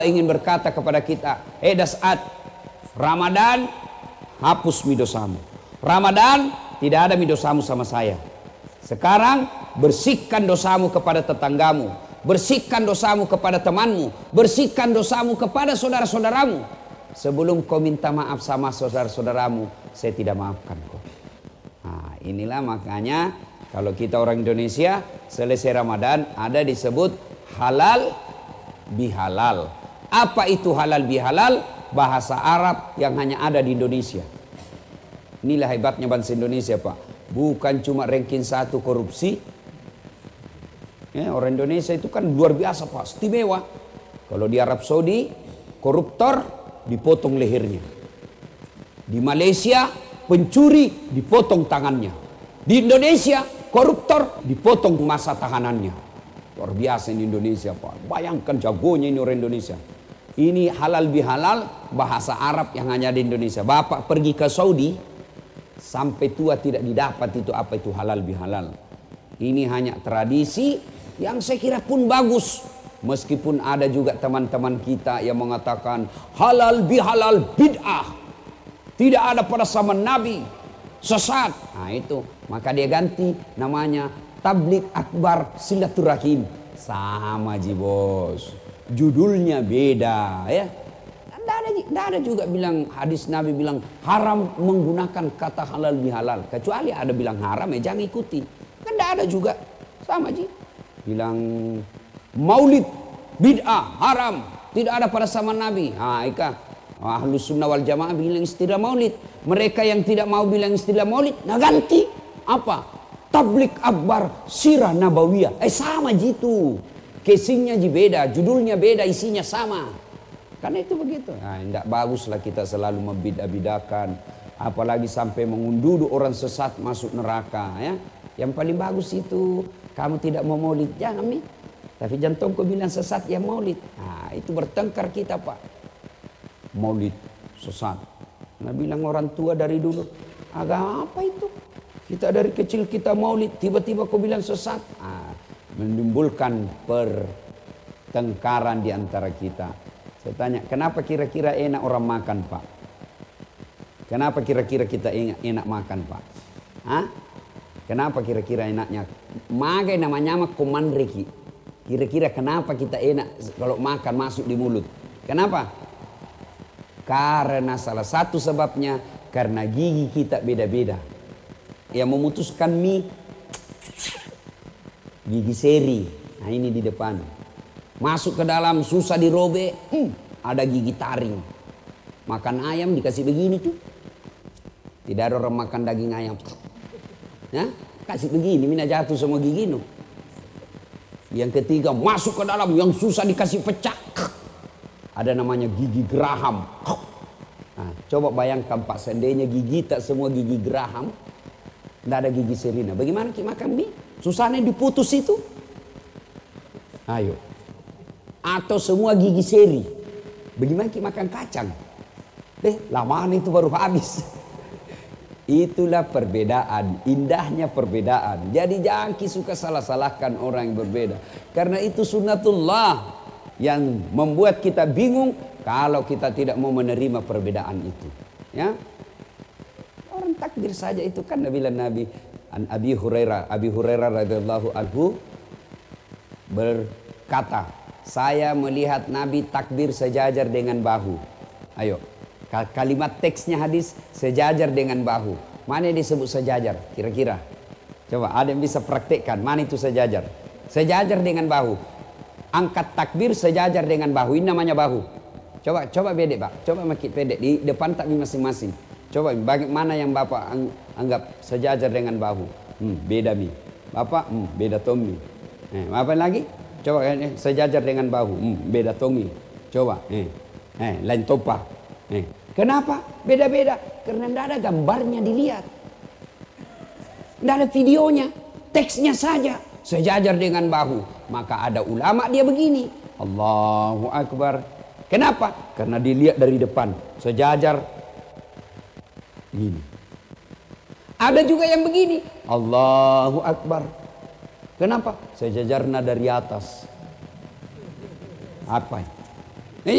ingin berkata kepada kita, Das'ad, Ramadan hapus mi dosamu. Ramadan tidak ada mi dosamu sama saya. Sekarang bersihkan dosamu kepada tetanggamu, bersihkan dosamu kepada temanmu, bersihkan dosamu kepada saudara-saudaramu. Sebelum kau minta maaf sama saudara-saudaramu, saya tidak maafkan kau. Nah, inilah makanya kalau kita orang Indonesia selesai Ramadan ada disebut halal bihalal. Apa itu halal bihalal? Bahasa Arab yang hanya ada di Indonesia. Inilah hebatnya bangsa Indonesia, Pak. Bukan cuma ranking 1 korupsi. Orang Indonesia itu kan luar biasa, Pak, istimewa. Kalau di Arab Saudi, koruptor dipotong lehernya. Di Malaysia, pencuri dipotong tangannya. Di Indonesia, koruptor dipotong masa tahanannya. Luar biasa di Indonesia, Pak. Bayangkan jagonya ini orang Indonesia. Ini halal bihalal, bahasa Arab yang hanya di Indonesia. Bapak pergi ke Saudi, sampai tua tidak didapat itu apa itu halal bihalal. Ini hanya tradisi yang saya kira pun bagus. Meskipun ada juga teman-teman kita yang mengatakan halal bihalal bid'ah. Tidak ada pada zaman Nabi, sesat. Nah itu, maka dia ganti namanya Tabligh Akbar Silaturahim. Sama ji bos, judulnya beda ya. Tidak ada juga bilang hadis Nabi bilang haram menggunakan kata halal bihalal. Kecuali ada bilang haram ya jangan ikuti. Kan tidak ada juga. Sama ji. Bilang maulid bid'ah haram. Tidak ada pada zaman Nabi. Ahlus sunnah wal jamaah bilang istilah maulid. Mereka yang tidak mau bilang istilah maulid, nah ganti. Apa? Tabligh Akbar Sirah Nabawiyah. Sama gitu. Casingnya beda, judulnya beda, isinya sama. Karena itu begitu. Nah, tidak baguslah kita selalu membida-bidakan. Apalagi sampai mengunduh orang sesat masuk neraka. Ya. Yang paling bagus itu, kamu tidak mau maulid, jangan mi. Tapi jantung kau bilang sesat, ya maulid. Nah, itu bertengkar kita, Pak. Maulid, sesat. Nah, bilang orang tua dari dulu, agama apa itu? Kita dari kecil kita maulid, tiba-tiba kau bilang sesat. Menimbulkan pertengkaran di antara kita. Saya tanya, kenapa kira-kira enak orang makan, Pak? Kenapa kira-kira kita enak makan, Pak? Kenapa kira-kira enaknya? Magai namanya komandreki. Kira-kira kenapa kita enak kalau makan masuk di mulut? Kenapa? Karena salah satu sebabnya karena gigi kita beda-beda. Yang memutuskan mie gigi seri. Nah ini di depan. Masuk ke dalam susah dirobek. Ada gigi taring. Makan ayam dikasih begini tuh. Tidak ada orang makan daging ayam. Ya, kasih begini, mina jatuh semua gigi no. Yang ketiga masuk ke dalam yang susah dikasih pecah. Ada namanya gigi geraham. Nah, coba bayangkan Pak, seandainya gigi tak semua gigi geraham. Tidak ada gigi serina. Bagaimana kita makan mie? Susahnya diputus itu. Ayo. Atau semua gigi seri. Bagaimana kita makan kacang? Lamaan itu baru habis. Itulah perbedaan. Indahnya perbedaan. Jadi jangan suka salah-salahkan orang yang berbeda. Karena itu sunnatullah yang membuat kita bingung kalau kita tidak mau menerima perbedaan itu. Ya. Orang takbir saja itu kan Nabi an Abi Hurairah radhiyallahu anhu berkata, saya melihat Nabi takbir sejajar dengan bahu. Ayo, kalimat teksnya hadis sejajar dengan bahu. Mana yang disebut sejajar? Kira-kira. Coba ada yang bisa praktekkan. Mana itu sejajar? Sejajar dengan bahu. Angkat takbir sejajar dengan bahu. Ini namanya bahu. Coba bedek, Pak. Coba makin pendek di depan takbir masing-masing. Coba bagaimana yang Bapak anggap sejajar dengan bahu? Beda mi. Bapak beda tomi. Apa lagi? Coba sejajar dengan bahu. Beda tomi. Coba. Lain topa. Kenapa? Beda-beda. Karena tidak ada gambarnya dilihat. Tidak ada videonya. Teksnya saja. Sejajar dengan bahu. Maka ada ulama dia begini. Allahu Akbar. Kenapa? Karena dilihat dari depan. Sejajar. Gini. Ada juga yang begini. Allahu Akbar. Kenapa? Sejajarnya dari atas. Apa?